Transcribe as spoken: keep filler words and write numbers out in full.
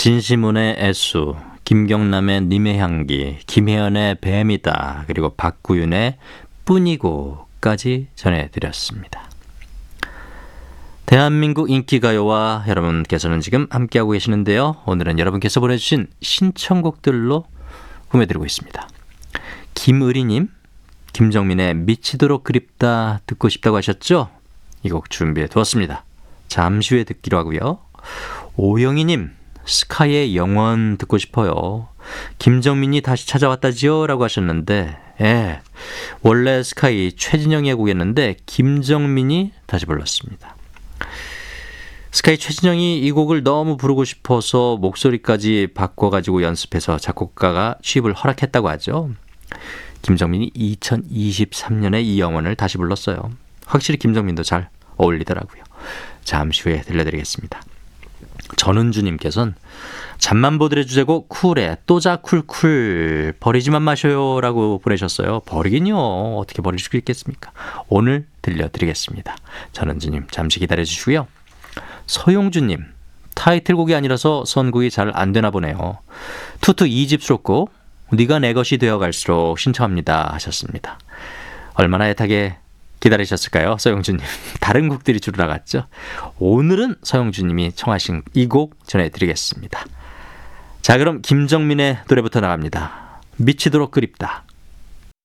진시문의 애수, 김경남의 님의 향기, 김혜연의 뱀이다, 그리고 박구윤의 뿐이고까지 전해드렸습니다. 대한민국 인기가요와 여러분께서는 지금 함께하고 계시는데요. 오늘은 여러분께서 보내주신 신청곡들로 꾸며드리고 있습니다. 김의리님, 김정민의 미치도록 그립다 듣고 싶다고 하셨죠? 이 곡 준비해 두었습니다. 잠시 후에 듣기로 하고요. 오영희님, 스카이의 영원 듣고 싶어요. 김정민이 다시 찾아왔다지요? 라고 하셨는데, 예, 원래 스카이 최진영의 곡이었는데 김정민이 다시 불렀습니다. 스카이 최진영이 이 곡을 너무 부르고 싶어서 목소리까지 바꿔가지고 연습해서 작곡가가 취입을 허락했다고 하죠. 김정민이 이천이십삼 년에 이 영원을 다시 불렀어요. 확실히 김정민도 잘 어울리더라고요. 잠시 후에 들려드리겠습니다. 전은주님께서는 잠만 보드레 주제곡 쿨의 또자 쿨쿨 버리지만 마셔요 라고 보내셨어요. 버리긴요. 어떻게 버릴 수 있겠습니까? 오늘 들려드리겠습니다. 전은주님 잠시 기다려주시고요. 서용주님, 타이틀곡이 아니라서 선곡이 잘 안 되나 보네요. 투투 이 집 수록곡 네가 내 것이 되어갈수록 신청합니다 하셨습니다. 얼마나 애타게 기다리셨을까요? 서영주님. 다른 곡들이 주로 나갔죠. 오늘은 서영주님이 청하신 이 곡 전해드리겠습니다. 자, 그럼 김정민의 노래부터 나갑니다. 미치도록 그립다.